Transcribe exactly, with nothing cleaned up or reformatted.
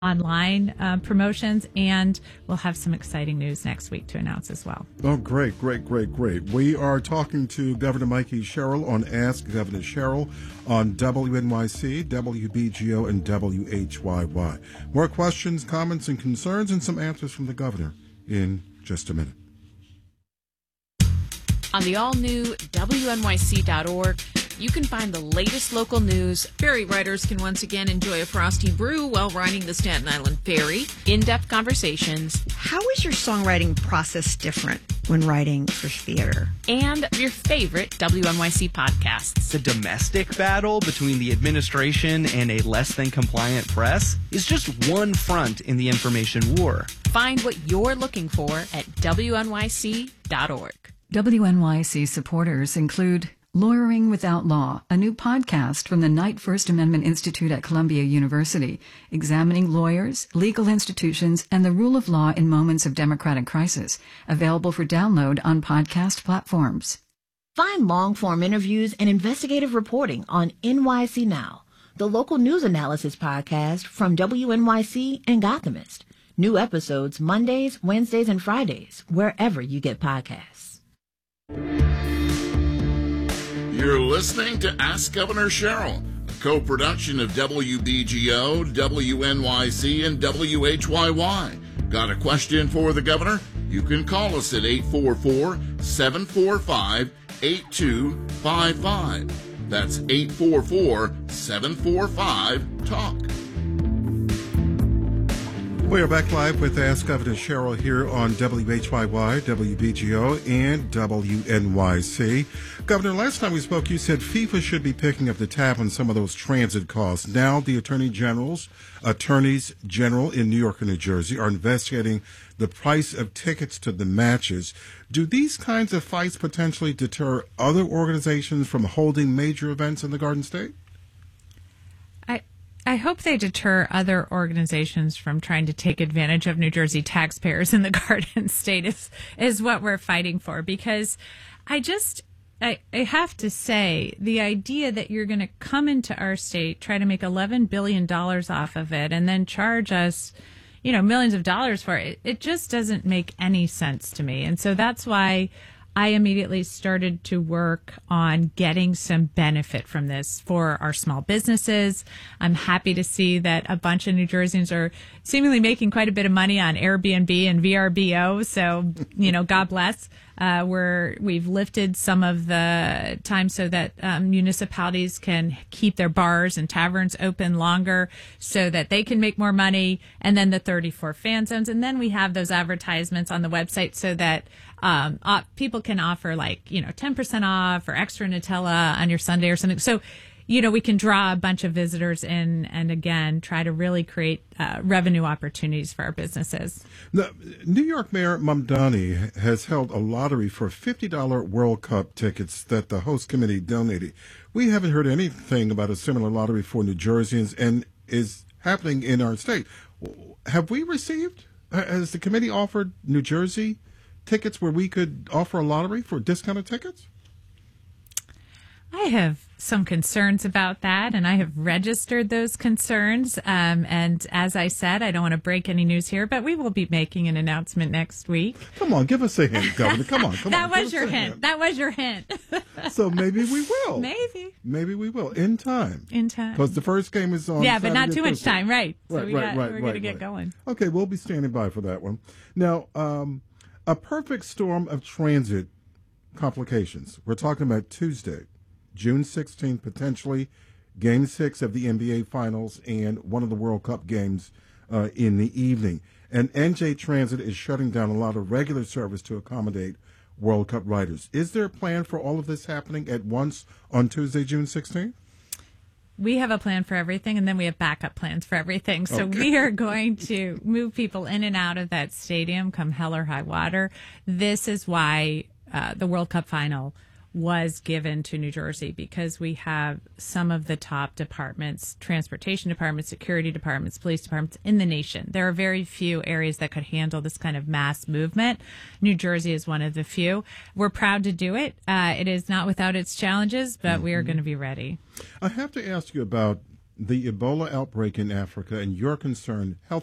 online uh, promotions, and we'll have some exciting news next week to announce as well. Oh, great, great, great, great. We are talking to Governor Mikey Sherrill on Ask Governor Sherrill on W N Y C, W B G O, and W H Y Y. More questions, comments, and concerns, and some answers from the governor in just a minute. On the all-new W N Y C dot org, you can find the latest local news. Ferry riders can once again enjoy a frosty brew while riding the Staten Island Ferry. In-depth conversations. How is your songwriting process different when writing for theater? And your favorite W N Y C podcasts. The domestic battle between the administration and a less than compliant press is just one front in the information war. Find what you're looking for at W N Y C dot org. W N Y C supporters include Lawyering Without Law, a new podcast from the Knight First Amendment Institute at Columbia University, examining lawyers, legal institutions, and the rule of law in moments of democratic crisis, available for download on podcast platforms. Find long-form interviews and investigative reporting on N Y C Now, the local news analysis podcast from W N Y C and Gothamist. New episodes Mondays, Wednesdays, and Fridays, wherever you get podcasts. You're listening to Ask Governor Sherrill, a co-production of W B G O, W N Y C, and W H Y Y. Got a question for the governor? You can call us at eight four four, seven four five, eight two five five. That's eight four four, seven four five, TALK. We are back live with Ask Governor Sherrill here on W H Y Y, W B G O, and W N Y C. Governor, last time we spoke, you said FIFA should be picking up the tab on some of those transit costs. Now the Attorney General's attorneys general in New York and New Jersey are investigating the price of tickets to the matches. Do these kinds of fights potentially deter other organizations from holding major events in the Garden State? I hope they deter other organizations from trying to take advantage of New Jersey taxpayers in the Garden State is, is what we're fighting for. Because I just, I, I have to say, the idea that you're going to come into our state, try to make eleven billion dollars off of it, and then charge us, you know, millions of dollars for it, it just doesn't make any sense to me. And so that's why I immediately started to work on getting some benefit from this for our small businesses. I'm happy to see that a bunch of New Jerseyans are seemingly making quite a bit of money on Airbnb and V R B O. So, you know, God bless. Uh, we're, we've lifted some of the time so that um, municipalities can keep their bars and taverns open longer so that they can make more money. And then the thirty-four fan zones. And then we have those advertisements on the website so that um, uh, people can offer like, you know, ten percent off or extra Nutella on your Sunday or something. So, you know, we can draw a bunch of visitors in and, again, try to really create uh, revenue opportunities for our businesses. The New York Mayor Mamdani has held a lottery for fifty dollars World Cup tickets that the host committee donated. We haven't heard anything about a similar lottery for New Jerseyans and is happening in our state. Have we received, has the committee offered New Jersey tickets where we could offer a lottery for discounted tickets? I have some concerns about that, and I have registered those concerns. Um, and as I said, I don't want to break any news here, but we will be making an announcement next week. Come on, give us a hint, Governor. Come on, come that on. That was your hint. hint. That was your hint. So maybe we will. Maybe. Maybe we will in time. In time. Because the first game is on. Yeah, Saturday, but not too much Thursday. time, right? Right, so we right, got, right. We're right, going to right. get going. Okay, we'll be standing by for that one. Now, um, a perfect storm of transit complications. We're talking about Tuesday, June sixteenth, potentially Game six of the N B A Finals and one of the World Cup games uh, in the evening. And N J Transit is shutting down a lot of regular service to accommodate World Cup riders. Is there a plan for all of this happening at once on Tuesday, June sixteenth? We have a plan for everything, and then we have backup plans for everything. So okay. we are going to move people in and out of that stadium come hell or high water. This is why uh, the World Cup final was given to New Jersey, because we have some of the top departments, transportation departments, security departments, police departments in the nation. There are very few areas that could handle this kind of mass movement. New Jersey is one of the few. We're proud to do it. Uh, it is not without its challenges, but mm-hmm. we are going to be ready. I have to ask you about the Ebola outbreak in Africa and your concern, health